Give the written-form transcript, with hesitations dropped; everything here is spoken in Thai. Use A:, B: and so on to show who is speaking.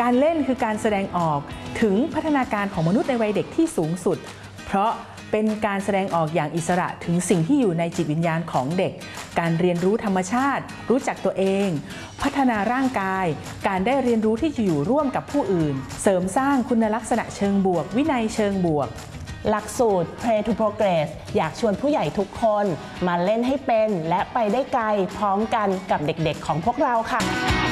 A: การเล่นคือการแสดงออกถึงพัฒนาการของมนุษย์ในวัยเด็กที่สูงสุดเพราะเป็นการแสดงออกอย่างอิสระถึงสิ่งที่อยู่ในจิตวิญญาณของเด็กการเรียนรู้ธรรมชาติรู้จักตัวเองพัฒนาร่างกายการได้เรียนรู้ที่จะอยู่ร่วมกับผู้อื่นเสริมสร้างคุณลักษณะเชิงบวกวินัยเชิงบวก
B: หลักสูตร Play to Progress อยากชวนผู้ใหญ่ทุกคนมาเล่นให้เป็นและไปได้ไกลพร้อมกันกับเด็กๆของพวกเราค่ะ